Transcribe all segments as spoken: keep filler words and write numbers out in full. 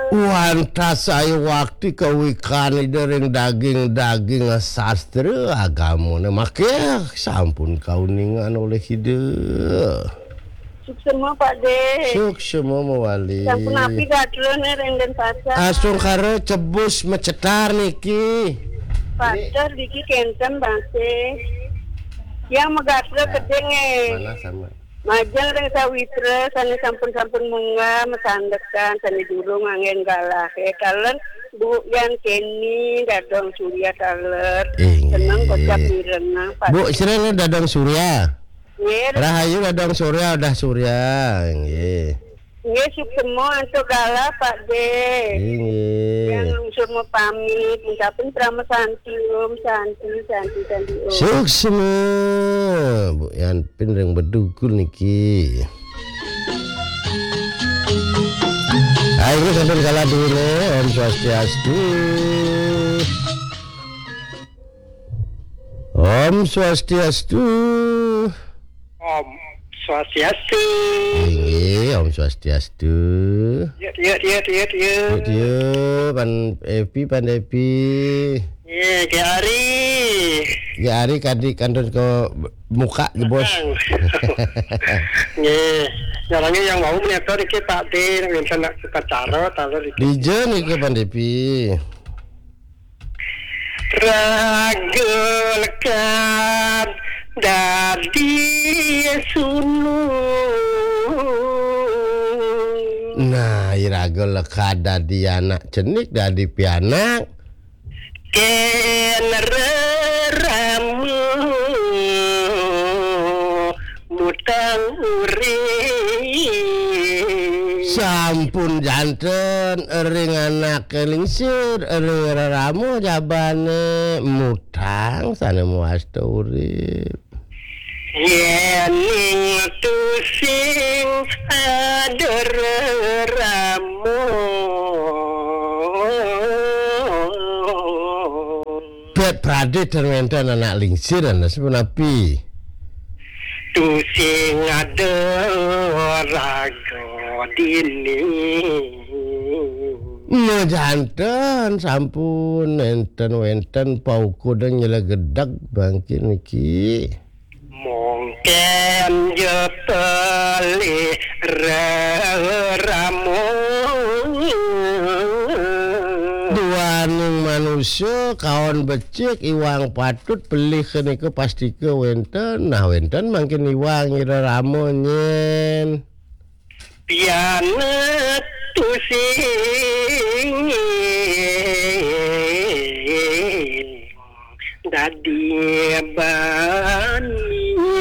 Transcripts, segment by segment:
Wantas saya waktu kawikan dereng daging-daging sastra agama make sampun kauningan oleh hidup. Suk semua Pak De. Suk semua mawali. Sampun api gadron reng den pasar. Asung karo cebus mecetar niki. Pasar diki kencen bangse. Yang megadro kedenge. Mana sama? Majang reng sawitra sane sampun-sampun munga mesandekan sane durung angin galah e kalen Bu Yan Kenny dadong Surya kaler seneng kocap mireng Pak Bu sirene dadong Surya nggih Rahayu dadong Surya udah Surya nggih nggih suk semua untuk galah Pak De nggih yang unsur mau pamit ngucapin prama santium santi santi santi oh. Suk semua Bu Yan pinreng bedugul niki. Ayo sambil kalah dulu. Om Swastiastu. Om Swastiastu. Om Swastiastu. Ini Om Swastiastu. Ya ya ya ya ya. Dia pan Epi pan Epi. Ya ke hari. Ya hari kadi kandun ke muka di bos. Nggih, jarangnya yang mau menetor iki Pak D yang sana upacara taler iki. Dijen iki pan Epi. Ragulkan dadi sunu. Nah, iragul lekat dadi anak cenik dadi pianak. Ken ramu mutang uri. Sampun janten ering anak kelingsir ering ramu jabane mutang sana muasta urip. Yening tusing ader ramu. Bet prade terwenten anak lingsir anak sepenapi. Tusing ader rago dini. No janten sampun enten wenten pauku dan nyela gedak bangkit niki. Mungkin jepeli ramu. Duaning manusia kawan becik iwang patut beli ke pasti ke wenten. Nah wenten makin iwang ira ramonyen. Piana tusing dadi bani.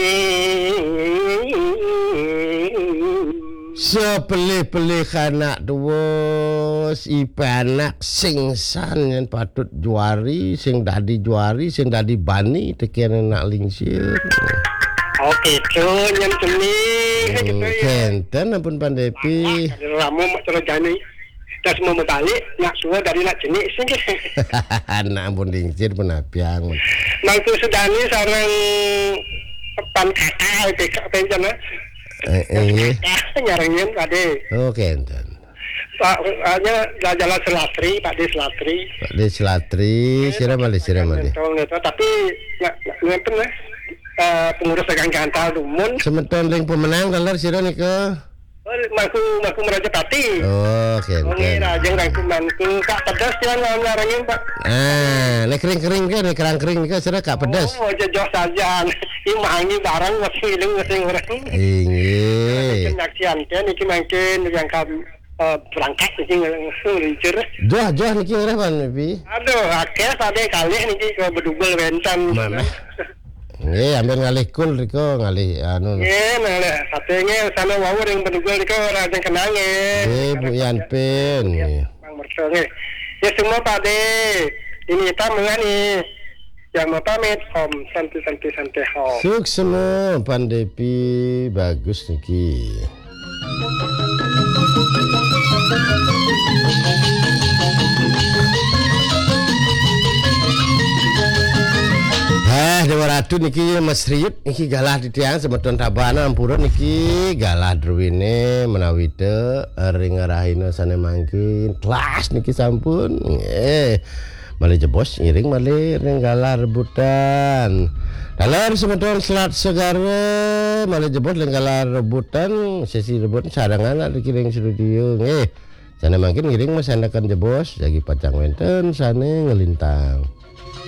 Sepelih-pelih anak tuwos ipe anak sing san yang patut juari, sing dadi juari, sing dadi bani tekian anak lingsir. Oke, tuh yang cenih. Kenten ampun pandepi. Ramu terus jani. Dah semua metalik, nak suara dari nak jenis sih. Anak ampun lingsir pun apiang. Nangku sedani sarang pan kakak, pekak penjana. Eh, eh. Nyarengin Pak De. Oh, kenten. Pak hanya jalan Selatri, Pak De Selatri. Pak De Selatri, siram ali, siram ali. Tapi ngeten lah. Uh, pengurus dagang kantal dumun semeton ring pemenang kaler sira nika. Oh, maku maku meraja pati. Oh, kenten. Nggih, rajeng rangku mantu Kak pedas yang larangin Pak. Ah, nek kering-kering ke nek kerang-kering nika sira Kak pedas. Oh, jojo saja. Ini mangi barang masih ilung masih orang. Inggih. Nak sianten iki mangkin yang kam berangkat iki ngelincir. Joh, joh niki ora pan Bi. Aduh, akeh sade kali niki ke bedugel wentan. Mana? Nggih, ambil ngalih kul riko ngalih anu. Nggih, nah satenge sana wawur yang bedugel riko ora jeng kenange. Nggih, Bu Yanpin. Bang Merso nggih. Ya semua Pak De. Ini kita mengani. Yang mau pamit Om Santi Santi Santi Ho. Suksema Pandepi bagus niki. Ah, dua ratus Waduh niki Mas Riut niki galah di tiang semeton tabana ampura niki galah drwine menawi de ring ngarahina sane mangkin kelas niki sampun eh malih jebos ngiring malih ring galah rebutan dalar semeton selat segara malih jebos ring galah rebutan sesi rebut sarangan niki ring studio nggih sane mangkin ngiring mas sandakan jebos jagi pacang wenten sane ngelintang.